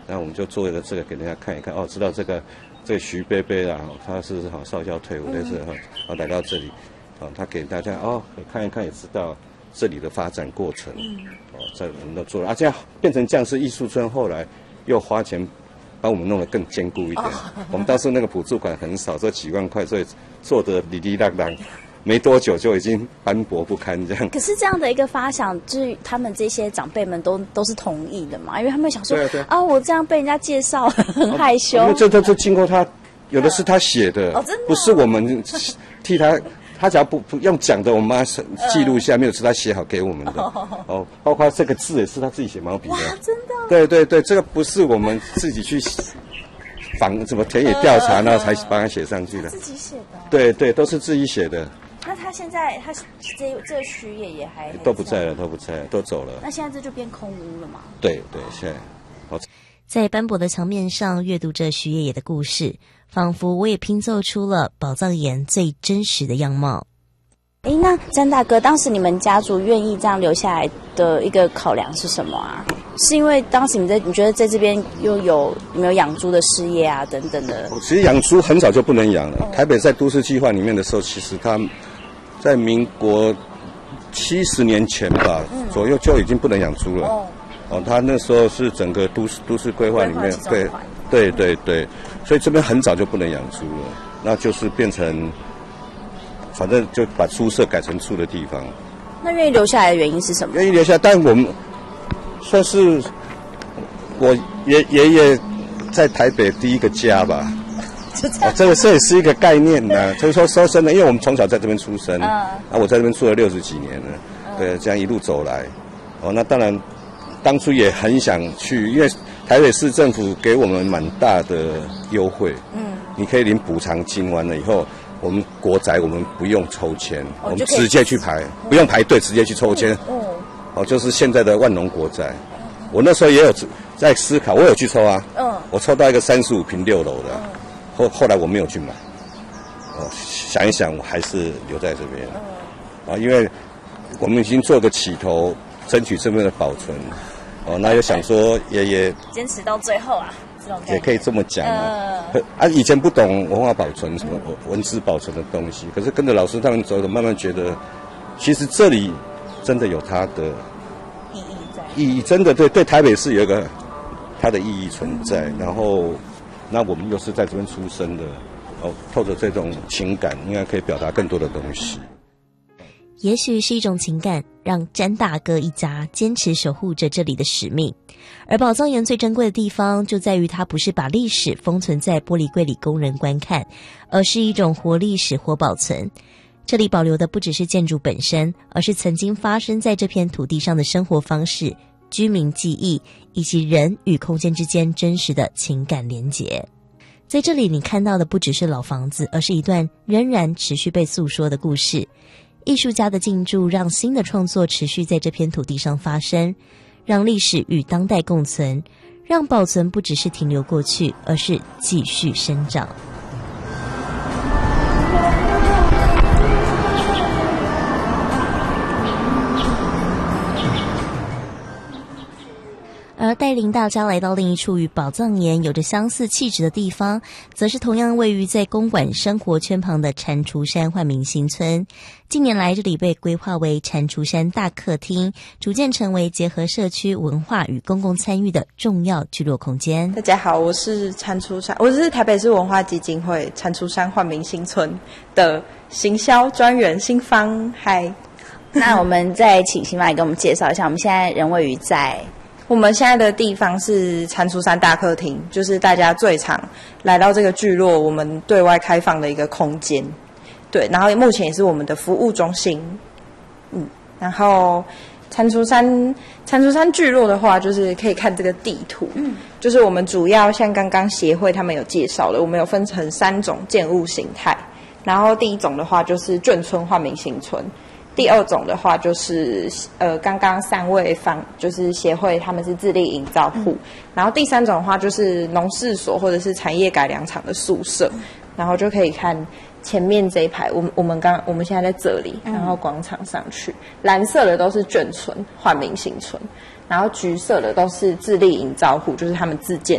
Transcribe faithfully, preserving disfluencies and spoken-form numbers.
然后我们就做一个这个给人家看一看，哦，知道这个这个徐贝贝啊，他是哈少校退伍的是哈，然后来到这里，啊，他给大家哦看一看，也知道这里的发展过程，哦，这我们都做了啊，这样变成这样是艺术村，后来又花钱把我们弄得更坚固一点。哦、我们当时那个补助款很少，这几万块，所以做得哩哩啷啷。没多久就已经斑驳不堪这样。 可是这样的一个发想，就是他们这些长辈们都都是同意的嘛？因为他们想说， 对对啊，我这样被人家介绍很害羞。 因为这都是经过他，有的是他写的， 哦，真的、哦， 不是我们替他。他只要不不用讲的，我们记录下，没有是他写好给我们的。哦，包括这个字也是他自己写毛笔的。 哇，真的？ 对对对，这个不是我们自己去访什么田野调查，然后才帮他写上去的。 自己写的。 对对，都是自己写的。 那他现在他这这个徐爷爷还都不在了，都不在了，都走了。 那现在这就变空屋了吗？ 对对，现在。哦、 在斑驳的墙面上阅读着徐爷爷的故事，仿佛我也拼凑出了宝藏岩最真实的样貌。 哎，那詹大哥，当时你们家族愿意这样留下来的一个考量是什么啊？是因为当时你在你觉得在这边又有有没有养猪的事业啊等等的？ 其实养猪很早就不能养了。台北在都市计划里面的时候，其实他在民国七十年前吧、嗯、左右就已经不能养猪了。哦，哦，他那时候是整个都市都市规划里面，对对对对，所以这边很早就不能养猪了，那就是变成。反正就把猪舍改成住的地方。 那愿意留下来的原因是什么？ 愿意留下，但我们算是我爷爷爷在台北第一个家吧。这哦、这个这也是一个概念呢、啊。就是说说真的，因为我们从小在这边出生，嗯、啊，我在这边住了六十几年了，嗯、对，这样一路走来，哦，那当然当初也很想去，因为台北市政府给我们蛮大的优惠，嗯，你可以领补偿金，完了以后。我们国宅我们不用抽签，哦、我们直接去排，不用排队，直接去抽签。哦，哦，就是现在的万隆国宅。我那时候也有在思考，我有去抽啊。嗯。我抽到一个三十五平六楼的，后后来我没有去买。哦，想一想，我还是留在这边。嗯。啊，因为我们已经做个起头，争取这边的保存。哦，那又想说爷爷坚持到最后啊。 也可以这么讲啊！呃、啊，以前不懂文化保存什么文字保存的东西，可是跟着老师他们走的，慢慢觉得，其实这里真的有它的意义在。 意义真的对对台北市有一个它的意义存在。嗯、然后，那我们又是在这边出生的，哦，透着这种情感，应该可以表达更多的东西。 也许是一种情感，让詹大哥一家坚持守护着这里的使命。而宝藏岩最珍贵的地方，就在于它不是把历史封存在玻璃柜里供人观看，而是一种活历史、活保存。这里保留的不只是建筑本身，而是曾经发生在这片土地上的生活方式、居民记忆，以及人与空间之间真实的情感连结。在这里，你看到的不只是老房子，而是一段仍然持续被诉说的故事。艺术家的进驻让新的创作持续在这片土地上发生，让历史与当代共存，让保存不只是停留过去，而是继续生长。而带领大家来到另一处与宝藏岩有着相似气质的地方，则是同样位于在公馆生活圈旁的蟾蜍山煥民新村。近年来，这里被规划为蟾蜍山大客厅，逐渐成为结合社区文化与公共参与的重要聚落空间。 大家好，我是蟾蜍山，我是台北市文化基金会蟾蜍山煥民新村的行销专员新芳。嗨， 那我们再请新芳来给我们介绍一下，我们现在人位于在。 我们现在的地方是蟾蜍山大客厅，就是大家最常来到这个聚落，我们对外开放的一个空间。对，然后目前也是我们的服务中心。嗯，然后蟾蜍山蟾蜍山聚落的话，就是可以看这个地图。嗯，就是我们主要像刚刚协会他们有介绍的，我们有分成三种建物形态。然后第一种的话就是眷村煥民新村。第二种的话就是呃，刚刚三位方就是协会他们是自力营造户、嗯，然后第三种的话就是农事所或者是产业改良场的宿舍，嗯、然后就可以看前面这一排，我们我们刚我们现在在这里，然后广场上去，蓝色的都是眷村煥民新村，然后橘色的都是自力营造户，就是他们自建